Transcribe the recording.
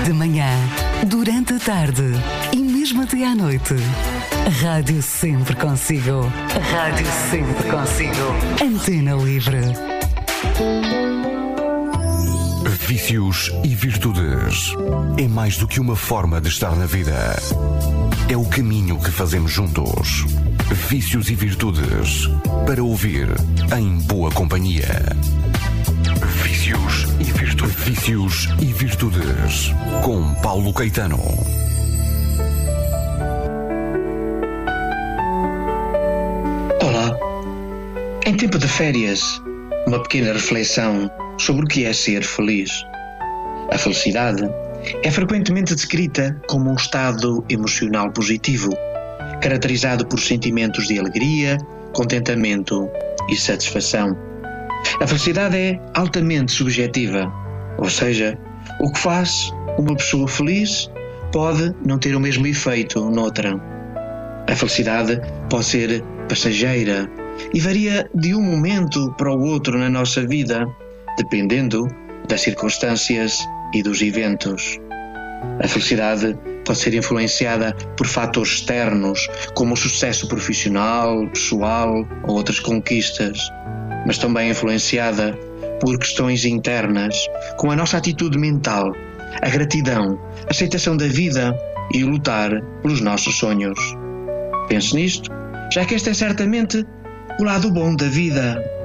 De manhã, durante a tarde e mesmo até à noite. Rádio sempre consigo. Rádio sempre consigo. Antena Livre. Vícios e virtudes. É mais do que uma forma de estar na vida. É o caminho que fazemos juntos. Vícios e virtudes. Para ouvir em boa companhia. Vícios e virtudes. Vícios e virtudes. Com Paulo Caetano. Olá. Em tempo de férias, uma pequena reflexão sobre o que é ser feliz. A felicidade é frequentemente descrita como um estado emocional positivo, caracterizado por sentimentos de alegria, contentamento e satisfação. A felicidade é altamente subjetiva, ou seja, o que faz uma pessoa feliz pode não ter o mesmo efeito noutra. A felicidade pode ser passageira e varia de um momento para o outro na nossa vida, dependendo das circunstâncias e dos eventos. A felicidade pode ser influenciada por fatores externos, como o sucesso profissional, pessoal ou outras conquistas, mas também influenciada por questões internas, como a nossa atitude mental, a gratidão, a aceitação da vida e o lutar pelos nossos sonhos. Pense nisto, já que este é certamente o lado bom da vida.